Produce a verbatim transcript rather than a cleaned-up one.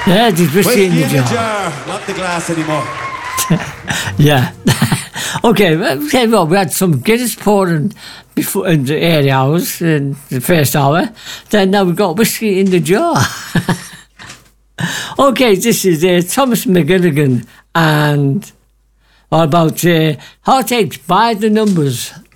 Yeah, there's whiskey in the Whiskey in the jar. jar, not the glass anymore. Yeah. Okay, well, okay, well, we had some Guinness pouring before in the early hours, in the first hour. Then now we've got whiskey in the jar. Okay, this is uh, Thomas McGilligan and all about uh, Heartaches by the Numbers.